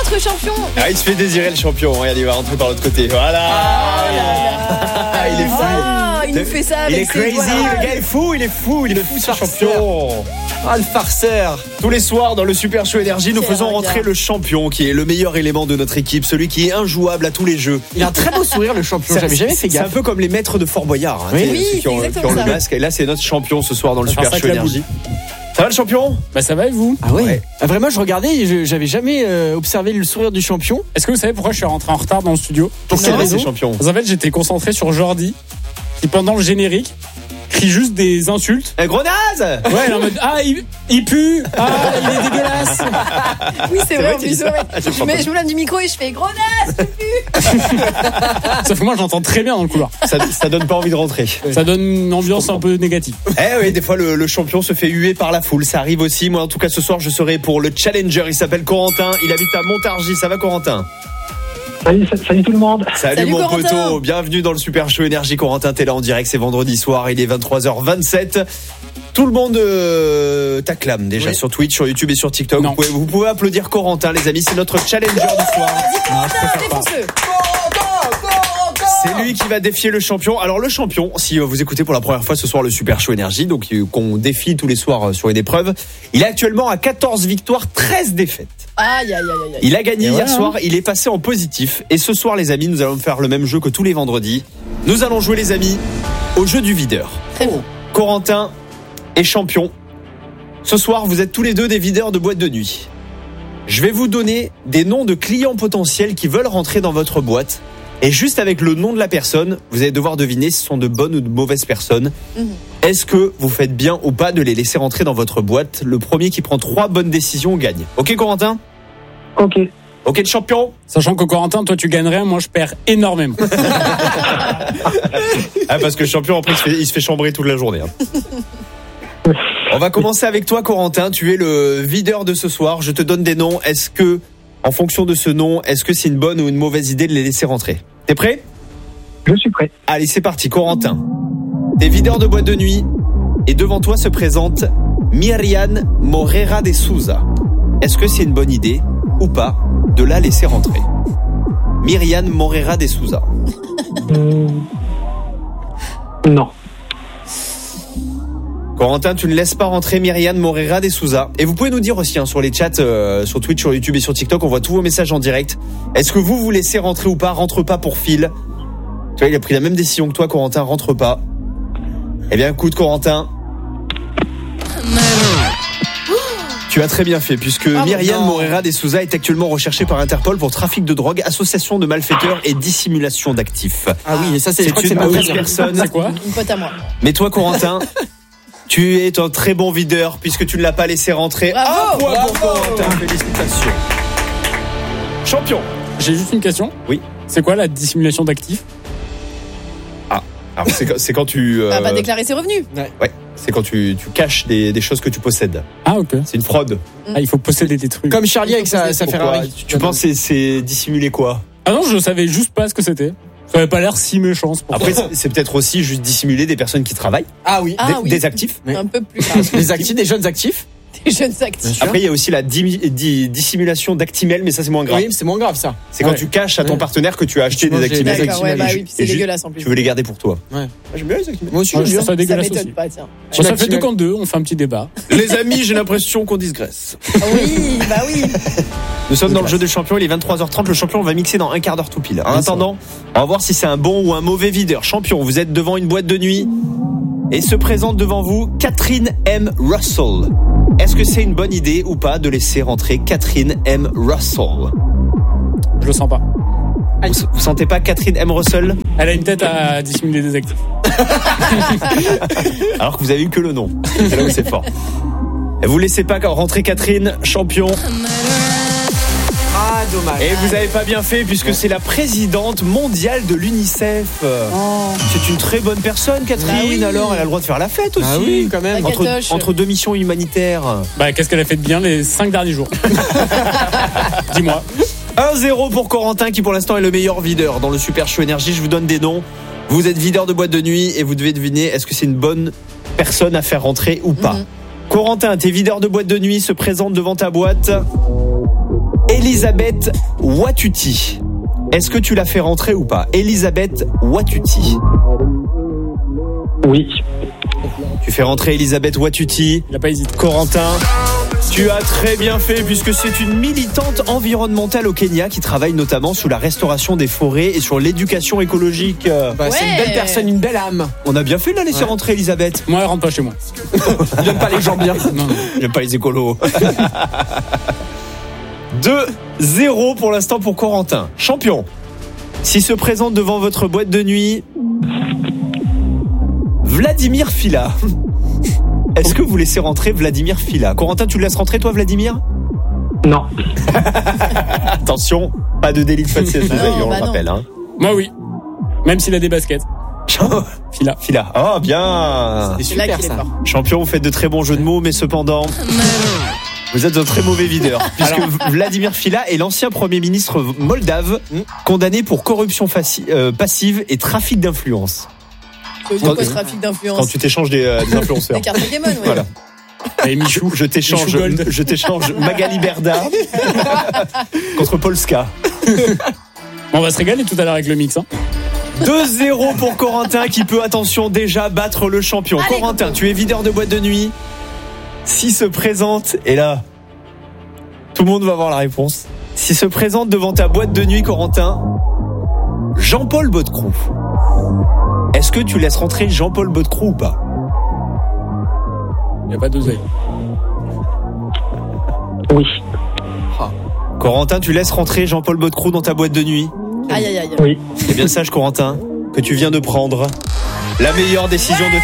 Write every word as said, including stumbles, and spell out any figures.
notre champion. Ah, il se fait désirer le champion. Regarde, il va rentrer par l'autre côté. Voilà. Oh là là. Il est fou. Ah, il nous fait ça avec Il est ses crazy. doigts. Le gars est fou. Il est fou. Il est fou, ce champion. Ah, le farceur. Tous les soirs dans le Super Show Énergie, nous Quel faisons regard. rentrer le champion qui est le meilleur élément de notre équipe, celui qui est injouable à tous les jeux. Il a un très beau sourire, le champion. J'avais jamais fait C'est un gaffe. peu comme les maîtres de Fort Boyard, hein, Oui. tu sais, Oui, ceux qui ont, c'est qui exactement ont le ça. masque. Et là, c'est notre champion ce soir dans le Ça Super fait un Show sac la Énergie. Ça va le champion? Bah ça va et vous? Ah ouais. Ouais. Ah, vraiment, je regardais et je- j'avais jamais euh, observé le sourire du champion. Est-ce que vous savez pourquoi je suis rentré en retard dans le studio? Pour quelle Non. raison, champion? Parce qu'en fait j'étais concentré sur Jordi qui pendant le générique crie juste des insultes. Eh, Grenaze! Ouais, il est en mode ah il, il pue, ah il est dégueulasse. Oui, c'est vrai, vrai, en tu dis plus. ça. ouais. Ah, j'ai Je pas mets- entendu. je me lève du micro et je fais Grenaze. Sauf que moi j'entends très bien dans le couloir. Ça, ça donne pas envie de rentrer. Ça donne une ambiance un peu négative. Eh oui, des fois le, le champion se fait huer par la foule, ça arrive aussi. Moi en tout cas ce soir je serai pour le challenger, il s'appelle Corentin, il habite à Montargis, ça va Corentin? Salut, salut tout le monde. Salut, Salut, mon Corentin. poteau, bienvenue dans le Super Show Énergie. Corentin, t'es là en direct, c'est vendredi soir, il est vingt-trois heures vingt-sept. Tout le monde euh, t'acclame déjà Oui. sur Twitch, sur YouTube et sur TikTok. Non. Vous pouvez, vous pouvez applaudir Corentin, les amis, c'est notre challenger du soir. Défonce-le. C'est lui qui va défier le champion. Alors le champion, si euh, vous écoutez pour la première fois ce soir le Super Show Énergie, donc euh, qu'on défie tous les soirs euh, sur une épreuve, il est actuellement à quatorze victoires, treize défaites. Aïe, aïe, aïe, aïe. Il a gagné Et hier voilà, soir, il est passé en positif. Et ce soir les amis, nous allons faire le même jeu que tous les vendredis. Nous allons jouer les amis au jeu du videur. Très bien. Corentin est champion. Ce soir, vous êtes tous les deux des videurs de boîte de nuit. Je vais vous donner des noms de clients potentiels qui veulent rentrer dans votre boîte. Et juste avec le nom de la personne, vous allez devoir deviner si ce sont de bonnes ou de mauvaises personnes. Mhm. Est-ce que vous faites bien ou pas de les laisser rentrer dans votre boîte? Le premier qui prend trois bonnes décisions gagne. Ok Corentin? Ok. Ok le champion? Sachant que Corentin, toi tu gagnerais, moi je perds énormément. Ah parce que le champion après il se fait, il se fait chambrer toute la journée. hein. On va commencer avec toi Corentin, tu es le videur de ce soir, je te donne des noms. Est-ce que, en fonction de ce nom, est-ce que c'est une bonne ou une mauvaise idée de les laisser rentrer? T'es prêt? Je suis prêt. Allez c'est parti Corentin. T'es videur de boîte de nuit et devant toi se présente Myriam Moreira de Souza. Est-ce que c'est une bonne idée ou pas de la laisser rentrer? Myriam Moreira de Souza. Hmm. Non. Corentin, tu ne laisses pas rentrer Myriam Moreira de Souza. Et vous pouvez nous dire aussi hein, sur les chats, euh, sur Twitch, sur YouTube et sur TikTok, on voit tous vos messages en direct. Est-ce que vous vous laissez rentrer ou pas? Rentre pas pour Phil. Tu vois, il a pris la même décision que toi, Corentin, rentre pas. Eh bien, écoute, Corentin. Tu as très bien fait, puisque Ah, Myriam non. Moreira de Souza est actuellement recherchée par Interpol pour trafic de drogue, association de malfaiteurs et dissimulation d'actifs. Ah oui, et ça, c'est, je C'est crois que c'est une ma mauvaise vraie personne. C'est quoi? Une pote à moi. Mais toi, Corentin, tu es un très bon videur puisque tu ne l'as pas laissé rentrer. Bravo. Un point pour Bravo. Corentin. Félicitations. Champion. J'ai juste une question. Oui. C'est quoi la dissimulation d'actifs? Alors c'est quand, c'est quand tu, euh, Ah bah déclarer ses revenus. ouais, c'est quand tu, tu caches des, des choses que tu possèdes. Ah ok. C'est une fraude. Ah, il faut posséder des trucs. Comme Charlie avec sa, sa Pourquoi Ferrari. Tu, tu penses que c'est, c'est dissimuler quoi? Ah non, je savais juste pas ce que c'était. Ça avait pas l'air si méchant. c'est pour Après ça. c'est, c'est peut-être aussi juste dissimuler des personnes qui travaillent, Ah oui. Ah des, oui. des actifs. Oui. Un peu plus grave. Les actifs, des jeunes actifs. Des jeunes actifs. Après il y a aussi la dimi- di- dissimulation d'actimel, mais ça c'est moins grave. Oui, c'est moins grave ça. C'est quand Ouais. tu caches à ton Ouais. partenaire que tu as acheté Tu des manges des- actimels. des D'accord, ouais, bah oui, puis c'est Et ju- dégueulasse en plus. Tu veux les garder pour toi. Ouais. Ah, j'aime bien les actimels. Moi aussi, Ouais, j'aime je bien. trouve ça Ça dégueulasse m'étonne aussi. pas, tiens. Bon, ça fait Actimel. deux contre deux, on fait un petit débat. Les amis, j'ai l'impression qu'on digresse. Ah oui, bah oui. Nous sommes dans le jeu des champions, il est vingt-trois heures trente, le champion on va mixer dans un quart d'heure tout pile. En attendant, on va voir si c'est un bon ou un mauvais videur. Champion, vous êtes devant une boîte de nuit et se présente devant vous Catherine M. Russell. Est-ce que c'est une bonne idée ou pas de laisser rentrer Catherine M. Russell? Je le sens pas. Vous, vous sentez pas Catherine M. Russell? Elle a une tête à dissimuler des actifs. Alors que vous avez eu que le nom. C'est là où c'est fort. Et vous laissez pas rentrer Catherine, champion. Ah, dommage. Et vous avez pas bien fait puisque c'est la présidente mondiale de l'UNICEF. C'est une très bonne personne, Catherine. Bah oui. Alors, elle a le droit de faire la fête aussi. Ah oui, quand même. La Entre, Catoche. entre deux missions humanitaires. Bah qu'est-ce qu'elle a fait de bien les cinq derniers jours? Dis-moi. un zéro pour Corentin qui pour l'instant est le meilleur videur dans le Super Show Énergie. Je vous donne des noms. Vous êtes videur de boîte de nuit et vous devez deviner est-ce que c'est une bonne personne à faire rentrer ou pas. Mhm. Corentin, t'es videur de boîte de nuit, se présente devant ta boîte Elisabeth Watuti. Est-ce que tu l'as fait rentrer ou pas? Elisabeth Watuti. Oui. Tu fais rentrer Elisabeth Watuti. Il n'a pas hésité. Corentin, tu as très bien fait puisque c'est une militante environnementale au Kenya qui travaille notamment sur la restauration des forêts et sur l'éducation écologique. Bah, C'est une Ouais. belle personne, une belle âme. On a bien fait de la laisser Ouais. rentrer Elisabeth. Moi, elle rentre pas chez moi. Il donne pas les gens bien. Non, non. J'aime pas les écolos. deux zéro pour l'instant pour Corentin. Champion, s'il se présente devant votre boîte de nuit, Vladimir Fila. Est-ce que vous laissez rentrer Vladimir Fila? Corentin, tu le laisses rentrer toi, Vladimir? Non. Attention, pas de délit de faciès, Bah non, on bah le non. rappelle. Hein. Moi, oui. Même s'il a des baskets. Fila. Fila. Oh, bien. C'est C'est là super qu'il est ça. fort. Champion, vous faites de très bons jeux de mots, mais cependant, vous êtes un très mauvais videur. Puisque Vladimir Fila est l'ancien Premier ministre moldave, condamné pour corruption faci- euh, passive et trafic d'influence. Ça veut dire quoi, ce trafic Quand d'influence? tu t'échanges des, euh, des influenceurs. Des cartes Pokémon, ouais. Voilà. Et Michou. Je t'échange, Michou Gold. je t'échange Magali Berda contre Polska. Bon, on va se régaler tout à l'heure avec le mix. Hein. deux zéro pour Corentin qui peut, attention, déjà battre le champion. Allez, Corentin, Coco. tu es videur de boîte de nuit. S'il se présente, et là, tout le monde va avoir la réponse. S'il se présente devant ta boîte de nuit, Corentin, Jean-Paul Bodecroux. Est-ce que tu laisses rentrer Jean-Paul Bodecroux ou pas? Il n'y a pas d'oseille. Oui. Corentin, tu laisses rentrer Jean-Paul Bodecroux dans ta boîte de nuit? Aïe, aïe, aïe. Oui. C'est bien sage, Corentin, que tu viens de prendre la meilleure décision de